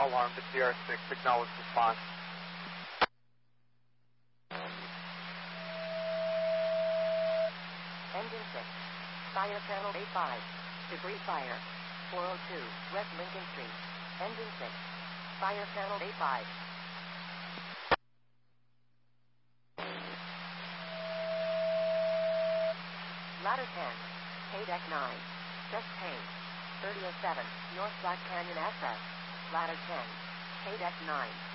Alarm to CR6, acknowledge response. Engine 6. Fire channel A5. Debris fire. 402 West Lincoln Street. Engine 6. Fire channel A5. Ladder 10. K deck 9. Just paint. 3007 North Black Canyon Access. Ladder 10. K deck 9.